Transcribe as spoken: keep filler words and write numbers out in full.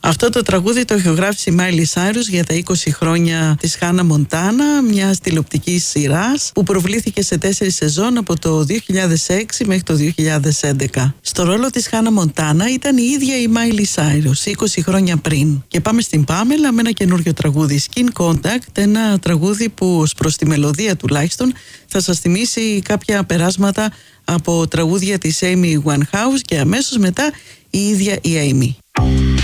Αυτό το τραγούδι το ηχογράφησε η Μάιλι Σάιρους για τα είκοσι χρόνια της Χάνα Μοντάνα, μια τηλεοπτικής σειράς που προβλήθηκε σε τέσσερις σεζόν από το δύο χιλιάδες έξι μέχρι το δύο χιλιάδες έντεκα. Στο ρόλο της Χάνα Μοντάνα ήταν η ίδια η Μάιλι Σάιρους είκοσι χρόνια πριν. Και πάμε στην Πάμελα με ένα καινούριο τραγούδι, Skin Contact, ένα τραγούδι που ως προς τη μελωδία τουλάχιστον θα σας θυμίσει κάποια περάσματα από τραγούδια της Amy Winehouse και αμέσως μετά η ίδια η Amy.